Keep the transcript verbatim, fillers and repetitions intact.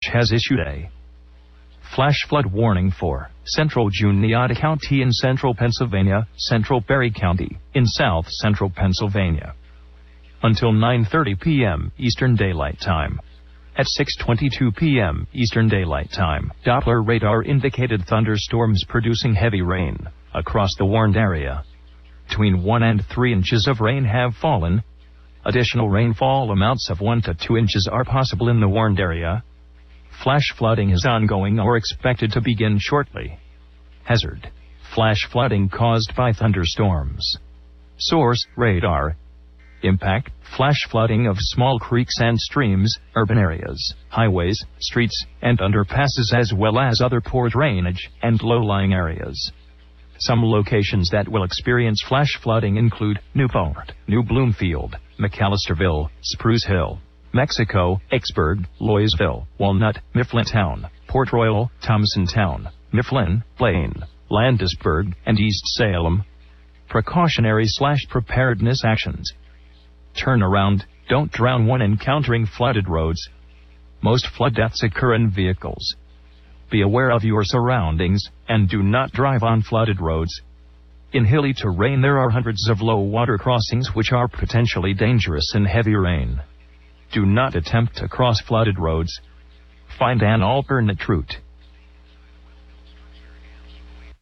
has issued a flash flood warning for central Juniata County in central Pennsylvania, central Perry County in south central Pennsylvania, until nine thirty p m Eastern Daylight Time. At six twenty-two p m Eastern Daylight Time, Doppler radar indicated thunderstorms producing heavy rain across the warned area. Between one and three inches of rain have fallen. Additional rainfall amounts of one to two inches are possible in the warned area. Flash flooding is ongoing or expected to begin shortly. Hazard: flash flooding caused by thunderstorms. Source: radar. Impact: flash flooding of small creeks and streams, urban areas, highways, streets, and underpasses, as well as other poor drainage and low-lying areas. Some locations that will experience flash flooding include Newport, New Bloomfield, McAllisterville, Spruce Hill, Mexico, Exburg, Loysville, Walnut, Mifflintown, Port Royal, Thompsontown, Mifflin, Blaine, Landisburg, and East Salem. Precautionary slash preparedness actions. Turn around, don't drown when encountering flooded roads. Most flood deaths occur in vehicles. Be aware of your surroundings, and do not drive on flooded roads. In hilly terrain there are hundreds of low water crossings which are potentially dangerous in heavy rain. Do not attempt to cross flooded roads. Find an alternate route.